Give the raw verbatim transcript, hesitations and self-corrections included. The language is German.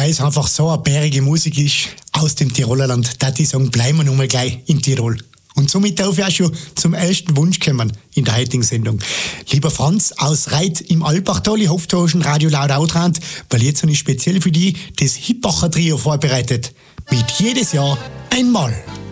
weil es einfach so eine bärige Musik ist aus dem Tiroler Land, da ich sagen, bleiben wir noch mal gleich in Tirol. Und somit darf ich auch schon zum ersten Wunsch kommen in der heutigen Sendung. Lieber Franz aus Reit im Alpachtal, ich hoffe, du hast ein Radio laut Outrand, weil jetzt habe ich speziell für dich das Hippacher Trio vorbereitet. Mit jedes Jahr einmal.